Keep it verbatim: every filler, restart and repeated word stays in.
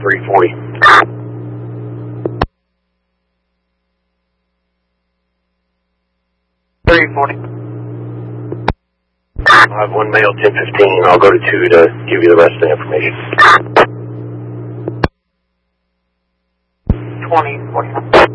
three forty. three forty. I'll have one male, ten fifteen. I'll go to two to give you the rest of the information. twenty forty-nine.